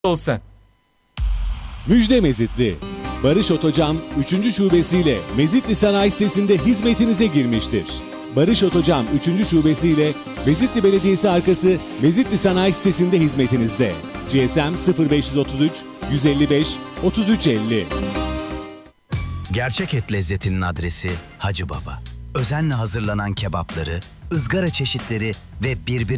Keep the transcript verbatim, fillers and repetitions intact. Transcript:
olsan. Müjde Mezitli. Barış Otocam üçüncü şubesiyle Mezitli Sanayi Sitesi'nde hizmetinize girmiştir. Barış Otocam üçüncü şubesiyle Mezitli Belediyesi arkası Mezitli Sanayi Sitesi'nde hizmetinizde. G S M sıfır beş otuz üç yüz elli beş otuz üç elli. Gerçek et lezzetinin adresi Hacı Baba. Özenle hazırlanan kebapları, ızgara çeşitleri ve birbirine